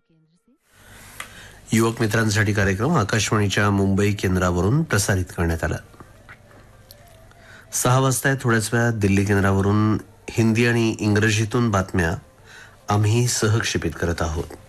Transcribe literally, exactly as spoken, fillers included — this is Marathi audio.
युवक मित्रांसाठी कार्यक्रम आकाशवाणीच्या मुंबई केंद्रावरून प्रसारित करण्यात आला. सहा वाजता थोड्याच वेळात दिल्ली केंद्रावरून हिंदी आणि इंग्रजीतून बातम्या आम्ही सहक्षेपित करत आहोत.